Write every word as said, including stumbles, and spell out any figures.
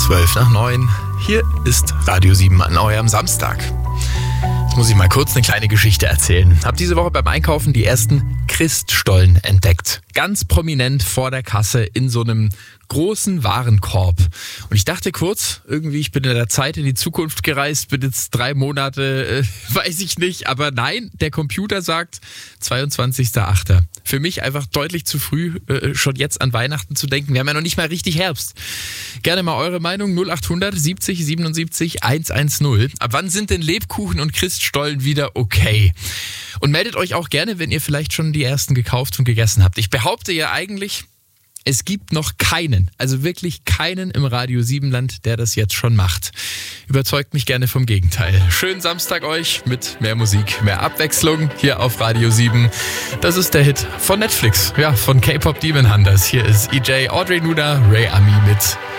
zwölf nach neun. Hier ist Radio sieben an eurem Samstag. Jetzt muss ich mal kurz eine kleine Geschichte erzählen. Hab diese Woche beim Einkaufen die ersten Christstollen entdeckt. Ganz prominent vor der Kasse in so einem großen Warenkorb. Und ich dachte kurz, irgendwie, ich bin in der Zeit in die Zukunft gereist, bin jetzt drei Monate, äh, weiß ich nicht. Aber nein, der Computer sagt zweiundzwanzigster achter Für mich einfach deutlich zu früh, äh, schon jetzt an Weihnachten zu denken. Wir haben ja noch nicht mal richtig Herbst. Gerne mal eure Meinung, null acht hundert siebzig siebenundsiebzig hundertzehn. Ab wann sind denn Lebkuchen und Christstollen wieder okay? Und meldet euch auch gerne, wenn ihr vielleicht schon die ersten gekauft und gegessen habt. Ich behaupte ja eigentlich, es gibt noch keinen, also wirklich keinen im Radio sieben Land, der das jetzt schon macht. Überzeugt mich gerne vom Gegenteil. Schönen Samstag euch mit mehr Musik, mehr Abwechslung hier auf Radio sieben. Das ist der Hit von Netflix, ja, von K-Pop Demon Hunters. Hier ist E J, Audrey Nuda, Ray Ami mit